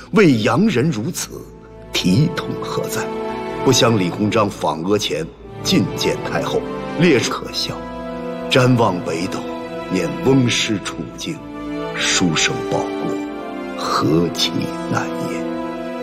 为洋人如此，体统何在？不想李鸿章访阿前觐见太后，列可笑。瞻望北斗，念翁师处境，书生报国，何其难也！